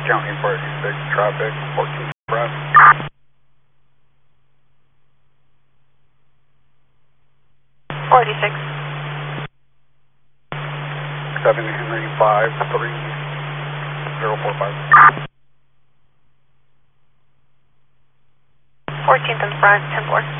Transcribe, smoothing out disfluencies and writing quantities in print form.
County 46 traffic, 14 front. 46. 7 Henry 53045. 14th in front, 10-4.